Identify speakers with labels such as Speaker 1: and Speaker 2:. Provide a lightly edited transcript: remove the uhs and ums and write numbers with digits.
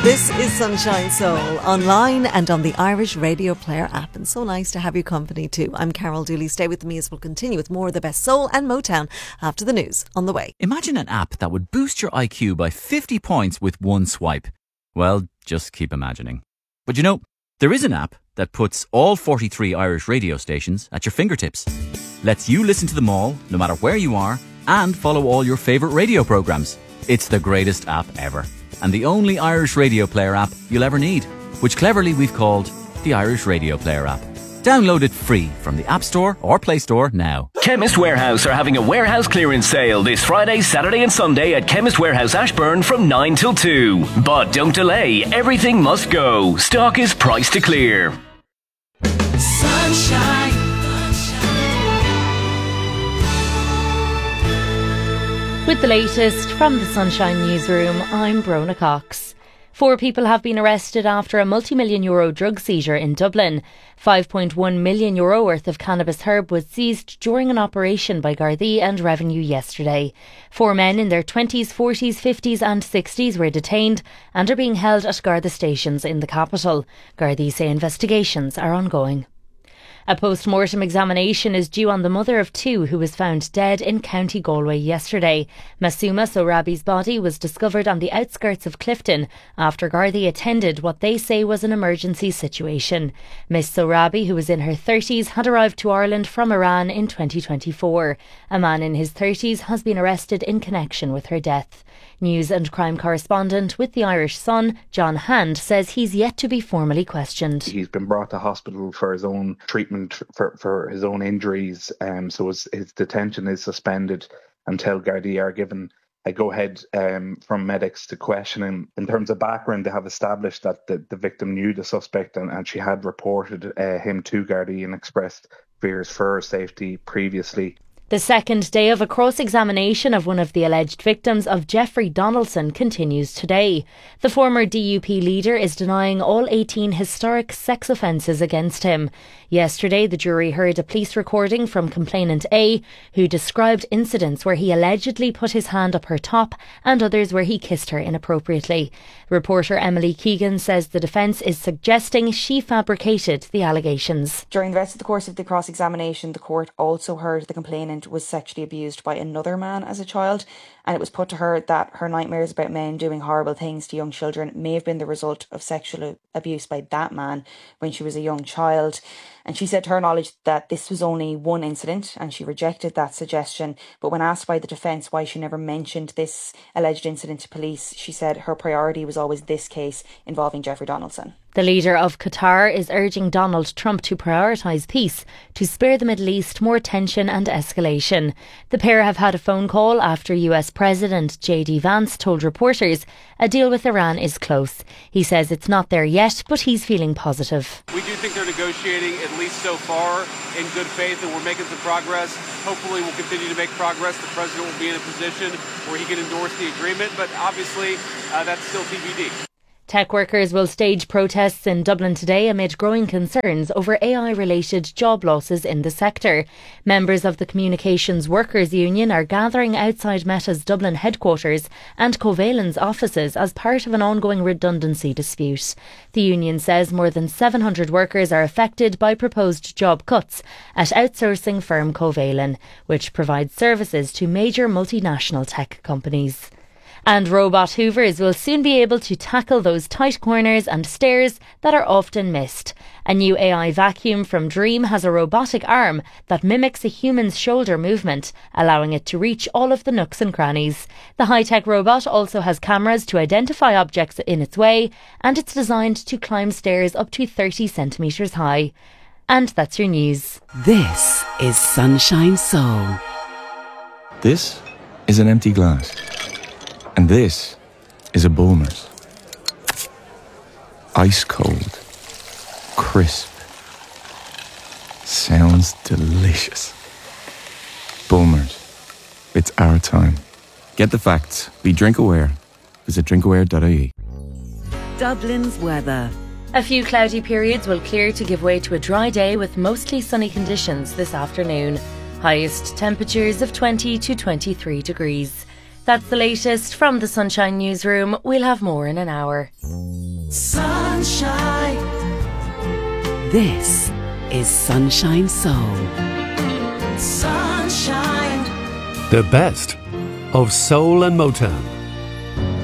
Speaker 1: This is Sunshine Soul, online and on the Irish Radio Player app. And so nice to have your company too. I'm Carol Dooley. Stay with me as we'll continue with more of the best soul and Motown after the news on the way.
Speaker 2: Imagine an app that would boost your IQ by 50 points with one swipe. Well, just keep imagining. But you know, there is an app that puts all 43 Irish radio stations at your fingertips. Lets you listen to them all, no matter where you are, and follow all your favourite radio programmes. It's the greatest app ever. And the only Irish Radio Player app you'll ever need, which cleverly we've called the Irish Radio Player app. Download it free from the App Store or Play Store now.
Speaker 3: Chemist Warehouse are having a warehouse clearance sale this Friday, Saturday and Sunday at Chemist Warehouse Ashburn from 9 till 2. But don't delay, everything must go. Stock is priced to clear.
Speaker 4: Sunshine.
Speaker 5: With the latest from the Sunshine Newsroom, I'm Brona Cox. 4 people have been arrested after a multi-million-euro drug seizure in Dublin. €5.1 million worth of cannabis herb was seized during an operation by Gardaí and Revenue yesterday. 4 men in their 20s, 40s, 50s and 60s were detained and are being held at Garda stations in the capital. Gardaí say investigations are ongoing. A post-mortem examination is due on the mother of 2 who was found dead in County Galway yesterday. Masuma Sorabi's body was discovered on the outskirts of Clifton after Gardaí attended what they say was an emergency situation. Miss Sorabi, who was in her 30s, had arrived to Ireland from Iran in 2024. A man in his 30s has been arrested in connection with her death. News and crime correspondent with the Irish Sun, John Hand, says he's yet to be formally questioned.
Speaker 6: He's been brought to hospital for his own treatment for his own injuries, so his detention is suspended until Gardaí are given a go-ahead from medics to question him. In terms of background, they have established that the victim knew the suspect and she had reported him to Gardaí and expressed fears for her safety previously.
Speaker 5: The second day of a cross-examination of one of the alleged victims of Jeffrey Donaldson continues today. The former DUP leader is denying all 18 historic sex offences against him. Yesterday, the jury heard a police recording from complainant A, who described incidents where he allegedly put his hand up her top and others where he kissed her inappropriately. Reporter Emily Keegan says the defence is suggesting she fabricated the allegations.
Speaker 7: During the rest of the course of the cross-examination, the court also heard the complainant was sexually abused by another man as a child, and it was put to her that her nightmares about men doing horrible things to young children may have been the result of sexual abuse by that man when she was a young child. And she said to her knowledge that this was only one incident, and she rejected that suggestion. But when asked by the defence why she never mentioned this alleged incident to police, she said her priority was always this case involving Jeffrey Donaldson.
Speaker 5: The leader of Qatar is urging Donald Trump to prioritise peace to spare the Middle East more tension and escalation. The pair have had a phone call after US President J.D. Vance told reporters a deal with Iran is close. He says it's not there yet, but he's feeling positive.
Speaker 8: We do think they're negotiating, at least so far, in good faith, and we're making some progress. Hopefully we'll continue to make progress. The president will be in a position where he can endorse the agreement, but obviously that's still TBD.
Speaker 5: Tech workers will stage protests in Dublin today amid growing concerns over AI-related job losses in the sector. Members of the Communications Workers Union are gathering outside Meta's Dublin headquarters and Covalent's offices as part of an ongoing redundancy dispute. The union says more than 700 workers are affected by proposed job cuts at outsourcing firm Covalent, which provides services to major multinational tech companies. And robot hoovers will soon be able to tackle those tight corners and stairs that are often missed. A new AI vacuum from Dream has a robotic arm that mimics a human's shoulder movement, allowing it to reach all of the nooks and crannies. The high-tech robot also has cameras to identify objects in its way, and it's designed to climb stairs up to 30 centimetres high. And that's your news.
Speaker 4: This is Sunshine Soul.
Speaker 9: This is an empty glass. And this is a Bulmers. Ice cold. Crisp. Sounds delicious. Bulmers. It's our time. Get the facts. Be drink aware. Visit drinkaware.ie.
Speaker 4: Dublin's weather.
Speaker 5: A few cloudy periods will clear to give way to a dry day with mostly sunny conditions this afternoon. Highest temperatures of 20 to 23 degrees. That's the latest from the Sunshine Newsroom. We'll have more in an hour.
Speaker 4: Sunshine. This is Sunshine Soul. Sunshine.
Speaker 10: The best of soul and Motown.